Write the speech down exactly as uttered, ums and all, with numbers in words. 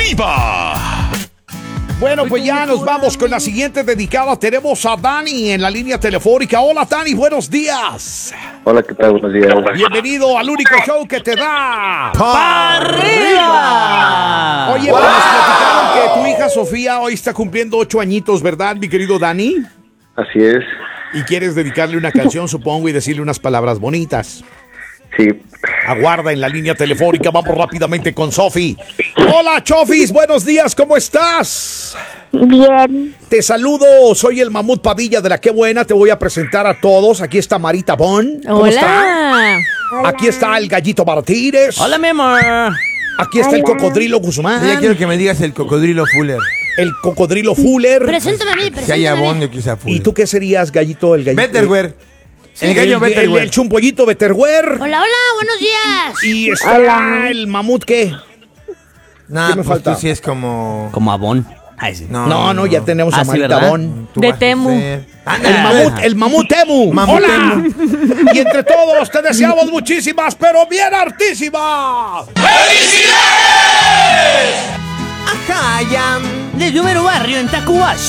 arriba. Bueno, pues ya nos vamos con la siguiente dedicada. Tenemos a Dani en la línea telefónica. Hola, Dani, buenos días. Hola, ¿qué tal? Buenos días. Bienvenido al único show que te da ¡Pa' arriba! Oye, pues nos platicaron que tu hija Sofía hoy está cumpliendo ocho añitos, ¿verdad, mi querido Dani? Así es. Y quieres dedicarle una canción, supongo, y decirle unas palabras bonitas. Sí. Aguarda en la línea telefónica, vamos rápidamente con Sofi. Hola, Chofis, buenos días, ¿cómo estás? Bien. Te saludo, soy el Mamut Padilla de la Qué Buena, te voy a presentar a todos. Aquí está Marita Bon. ¿Cómo Hola. está? Aquí está el Gallito Martínez. Hola, mi amor. Aquí está el Cocodrilo Guzmán. Ya quiero que me digas el cocodrilo Fuller. El Cocodrilo Fuller. Preséntame a mí, Si hay preséntame a abón, mí. yo quizá Fuller. ¿Y tú qué serías, Gallito? El Gallito. Betterware. El El, gallo el, Betterware. el chumpollito Betterware. Hola, hola, buenos días. Y está Hola. el mamut, ¿qué? Nah, ¿Qué me pues falta? tú sí es como... Como abón. Ay, sí. No, no, ya tenemos Ah, a sí, Marita ¿verdad? Bon. Tú De vas a Temu. ser- El mamut, el mamut Temu. Mamut ¡Hola! Temu. Y entre todos te deseamos muchísimas, pero bien hartísimas. Ajá, ya. Del número barrio en Tacuash.